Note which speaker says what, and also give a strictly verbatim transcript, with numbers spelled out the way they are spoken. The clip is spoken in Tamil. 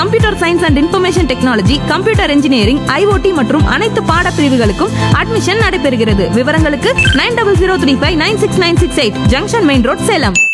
Speaker 1: Computer science and information technology, computer engineering, IoT மற்றும் அனைத்து பாடப்பிரிவுகளுக்கும் அட்மிஷன் நடைபெறுகிறது. விவரங்களுக்கு nine double zero three five nine six nine six eight, junction main road, Salem.